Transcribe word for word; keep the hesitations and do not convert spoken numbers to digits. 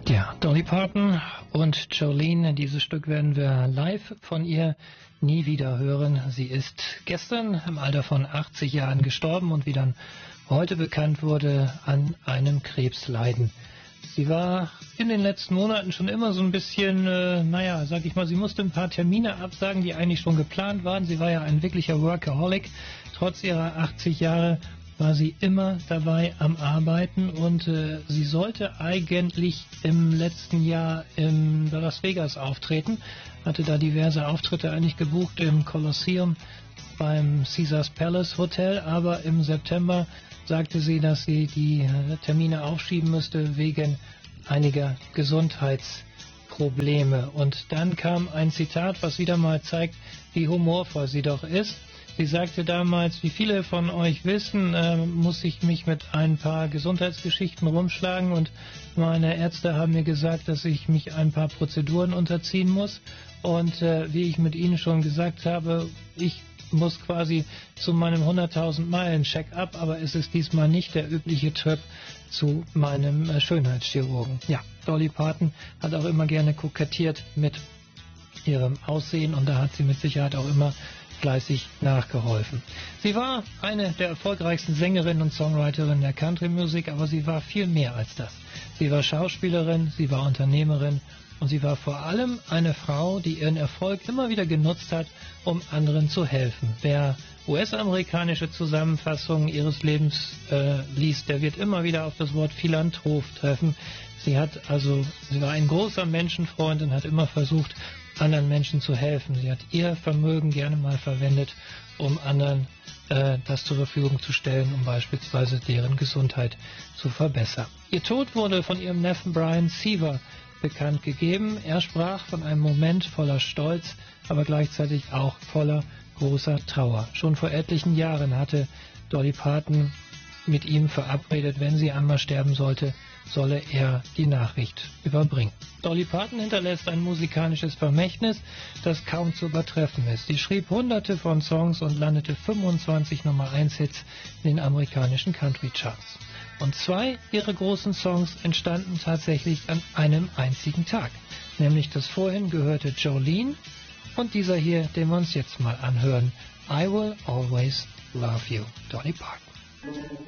Ja, Dolly Parton und Jolene, dieses Stück werden wir live von ihr nie wieder hören. Sie ist gestern im Alter von achtzig Jahren gestorben und wie dann heute bekannt wurde, an einem Krebsleiden. Sie war in den letzten Monaten schon immer so ein bisschen, äh, naja, sag ich mal, sie musste ein paar Termine absagen, die eigentlich schon geplant waren. Sie war ja ein wirklicher Workaholic. Trotz ihrer achtzig Jahre war sie immer dabei am Arbeiten und äh, sie sollte eigentlich im letzten Jahr in Las Vegas auftreten, hatte da diverse Auftritte eigentlich gebucht im Kolosseum beim Caesars Palace Hotel, aber im September sagte sie, dass sie die Termine aufschieben müsste wegen einiger Gesundheitsprobleme. Und dann kam ein Zitat, was wieder mal zeigt, wie humorvoll sie doch ist. Sie sagte damals, wie viele von euch wissen, äh, muss ich mich mit ein paar Gesundheitsgeschichten rumschlagen und meine Ärzte haben mir gesagt, dass ich mich ein paar Prozeduren unterziehen muss. Und äh, wie ich mit Ihnen schon gesagt habe, ich muss quasi zu meinem hunderttausend Meilen Check-up, aber es ist diesmal nicht der übliche Trip zu meinem äh, Schönheitschirurgen. Ja, Dolly Parton hat auch immer gerne kokettiert mit ihrem Aussehen und da hat sie mit Sicherheit auch immer fleißig nachgeholfen. Sie war eine der erfolgreichsten Sängerinnen und Songwriterinnen der Country Music, aber sie war viel mehr als das. Sie war Schauspielerin, sie war Unternehmerin und sie war vor allem eine Frau, die ihren Erfolg immer wieder genutzt hat, um anderen zu helfen. Wer U S-amerikanische Zusammenfassungen ihres Lebens äh, liest, der wird immer wieder auf das Wort Philanthrop treffen. Sie hat also, sie war ein großer Menschenfreund und hat immer versucht, anderen Menschen zu helfen. Sie hat ihr Vermögen gerne mal verwendet, um anderen äh, das zur Verfügung zu stellen, um beispielsweise deren Gesundheit zu verbessern. Ihr Tod wurde von ihrem Neffen Brian Seaver bekannt gegeben. Er sprach von einem Moment voller Stolz, aber gleichzeitig auch voller großer Trauer. Schon vor etlichen Jahren hatte Dolly Parton mit ihm verabredet, wenn sie einmal sterben sollte, solle er die Nachricht überbringen. Dolly Parton hinterlässt ein musikalisches Vermächtnis, das kaum zu übertreffen ist. Sie schrieb hunderte von Songs und landete fünfundzwanzig Nummer eins Hits in den amerikanischen Country Charts. Und zwei ihrer großen Songs entstanden tatsächlich an einem einzigen Tag, nämlich das vorhin gehörte Jolene und dieser hier, den wir uns jetzt mal anhören, I Will Always Love You, Dolly Parton.